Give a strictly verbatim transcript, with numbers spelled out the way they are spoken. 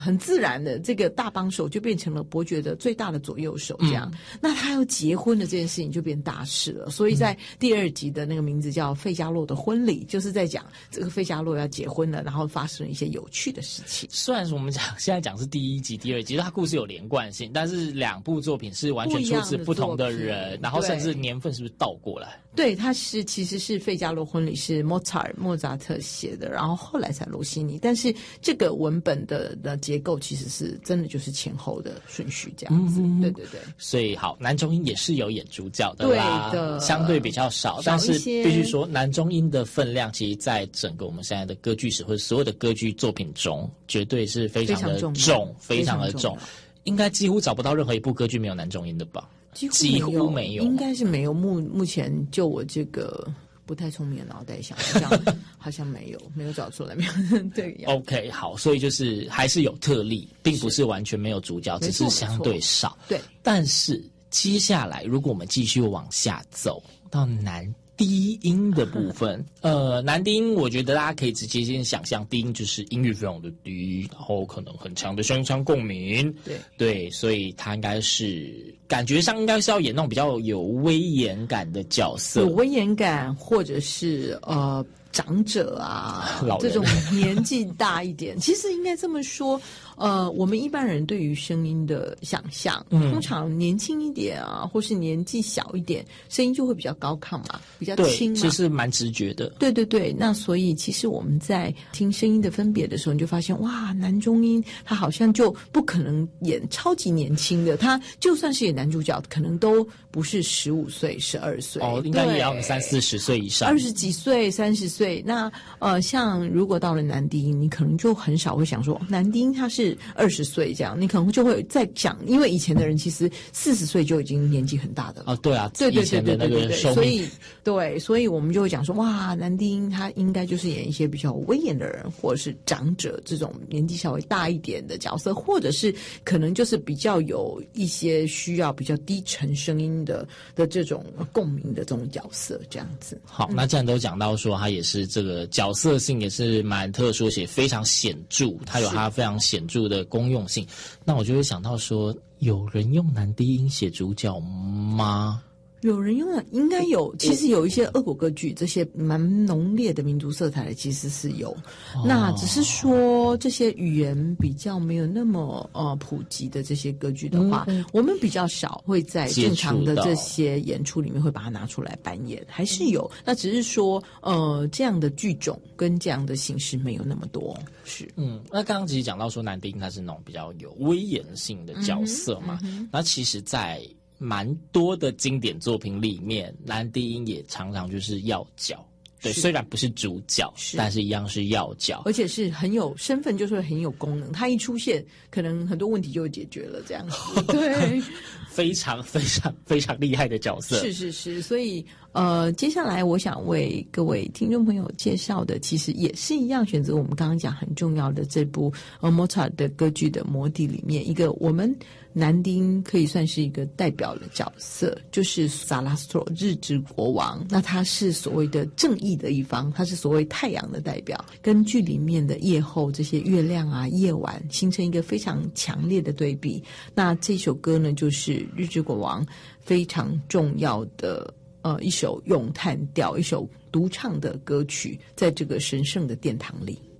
很自然的，这个大帮手就变成了伯爵的最大的左右手这样、嗯、那他要结婚的这件事情就变大事了，所以在第二集的那个名字叫费加洛的婚礼，就是在讲这个费加洛要结婚了，然后发生了一些有趣的事情。 虽然说我们讲现在讲是第一集第二集，它故事有连贯性，但是两部作品是完全出自不同的人，然后甚至年份是不是倒过来？ 对，它是其实是费加洛婚礼是莫扎尔莫扎特写的，然后后来才罗西尼，但是这个文本的的结构其实是真的就是前后的顺序这样子、嗯、对对对。 所以好，南中英也是有演主角的啦， 对的， 相对比较少，但是必须说南中英的分量其实在整个我们现在的歌剧史或者所有的歌剧作品中绝对是非常的重，非常的重，应该几乎找不到任何一部歌剧没有南中英的吧？ 几乎, 几乎没有， 应该是没有。目目前就我这个不太聪明的脑袋想，好像好像没有，没有找出来，没有对。 OK， 好，所以就是还是有特例，并不是完全没有主角，只是相对少。 对， 但是接下来如果我们继续往下走到男低音的部分，呃，男低音我觉得大家可以直接先想象，低音就是音域非常的低，然后可能很强的声腔共鸣， 对对，所以他应该是感觉上应该是要演那种比较有威严感的角色， 有威严感，或者是呃长者啊，这种年纪大一点，其实应该这么说。呃，我们一般人对于声音的想象、嗯，通常年轻一点啊，或是年纪小一点，声音就会比较高亢嘛，比较轻嘛， 其实蛮直觉的。 对对对，那所以其实我们在听声音的分别的时候，你就发现哇，男中音他好像就不可能演超级年轻的，他就算是演男主角，可能都不是十五岁、十二岁， 哦，应该也要三四十岁以上， 二十几岁、三十岁。那呃，像如果到了男低音，你可能就很少会想说男低音他是二十岁这样，你可能就会在想，因为以前的人其实四十岁就已经年纪很大的了。 哦，对啊， 对对对对对对对， 所以对，所以我们就会讲说，哇，男低音他应该就是演一些比较威严的人，或者是长者这种年纪稍微大一点的角色，或者是可能就是比较有一些需要比较低沉声音的的这种共鸣的这种角色，这样子。 好，那既然都讲到说他也是这个角色性也是蛮特殊，且非常显著，他有他非常显著的功用性，那我就会想到说，有人用男低音写主角吗？ 有人用了，应该有。其实有一些俄国歌剧，这些蛮浓烈的民族色彩的，其实是有。哦、那只是说这些语言比较没有那么呃普及的这些歌剧的话，嗯、我们比较少会在正常的这些演出里面会把它拿出来扮演，还是有。那只是说呃这样的剧种跟这样的形式没有那么多。是， 嗯，那刚刚其实讲到说男低音他是那种比较有威严性的角色嘛，嗯嗯、那其实在蛮多的经典作品里面，男低音也常常就是要角。对，虽然不是主角，是但是一样是要角， 而且是很有身份，就是很有功能。他一出现，可能很多问题就会解决了，这样子。对， 非常非常非常厉害的角色。 是是是，所以呃，接下来我想为各位听众朋友介绍的，其实也是一样，选择我们刚刚讲很重要的这部呃莫扎特的歌剧的《魔笛》里面一个我们男低音可以算是一个代表的角色，就是萨拉斯托日之国王。那他是所谓的正义的一方，他是所谓太阳的代表，跟剧里面的夜后这些月亮啊夜晚形成一个非常强烈的对比。那这首歌呢，就是日之国王非常重要的呃一首咏叹调，一首独唱的歌曲，在这个神圣的殿堂里。